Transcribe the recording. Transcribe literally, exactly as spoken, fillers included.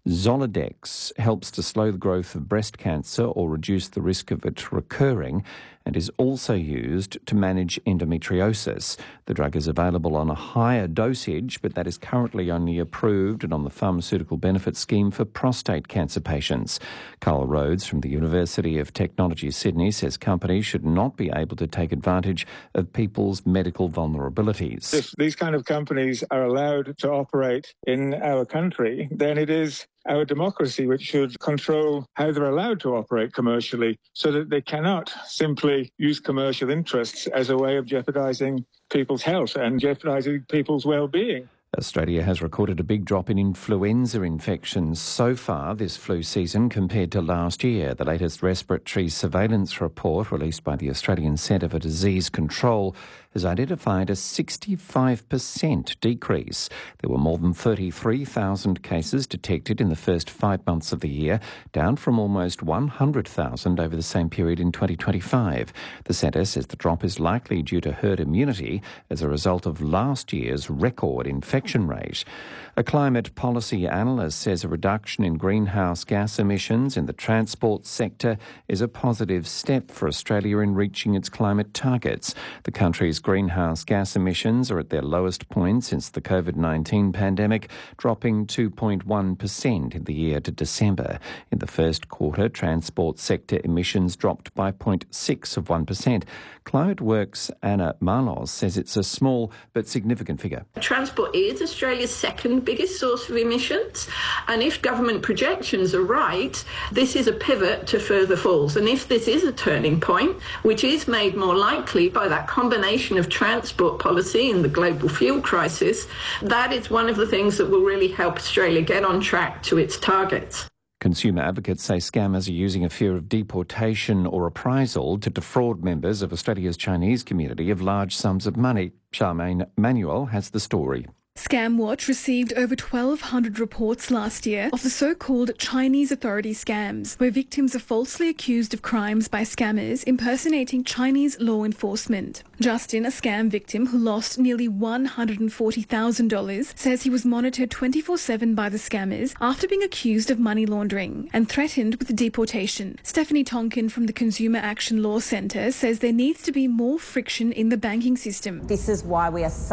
Zoladex helps to slow the growth of breast cancer or reduce the risk of it recurring and is also used to manage endometriosis. The drug is available on a higher dosage, but that is currently only approved and on the Pharmaceutical Benefit Scheme for prostate cancer patients. Carl Rhodes from the University of Technology, Sydney, says companies should not be able to take advantage of people's medical vulnerabilities. If these kind of companies are allowed to operate in our country, then it is our democracy which should control how they're allowed to operate commercially, so that they cannot simply use commercial interests as a way of jeopardising people's health and jeopardising people's well-being. Australia has recorded a big drop in influenza infections so far this flu season compared to last year. The latest respiratory surveillance report released by the Australian Centre for Disease Control has identified a sixty-five percent decrease. There were more than thirty-three thousand cases detected in the first five months of the year, down from almost one hundred thousand over the same period in twenty twenty-five. The centre says the drop is likely due to herd immunity as a result of last year's record infection rate. A climate policy analyst says a reduction in greenhouse gas emissions in the transport sector is a positive step for Australia in reaching its climate targets. The country's greenhouse gas emissions are at their lowest point since the COVID nineteen pandemic, dropping two point one percent in the year to December. In the first quarter, transport sector emissions dropped by zero point six of one percent. Climate Works' Anna Marlos says it's a small but significant figure. Transport is Australia's second biggest source of emissions, and if government projections are right, this is a pivot to further falls. And if this is a turning point, which is made more likely by that combination of transport policy and the global fuel crisis, that is one of the things that will really help Australia get on track to its targets. Consumer advocates say scammers are using a fear of deportation or reprisal to defraud members of Australia's Chinese community of large sums of money. Charmaine Manuel has the story. ScamWatch received over twelve hundred reports last year of the so-called Chinese authority scams, where victims are falsely accused of crimes by scammers impersonating Chinese law enforcement. Justin, a scam victim who lost nearly one hundred forty thousand dollars, says he was monitored twenty-four seven by the scammers after being accused of money laundering and threatened with deportation. Stephanie Tonkin from the Consumer Action Law Centre says there needs to be more friction in the banking system. This is why we are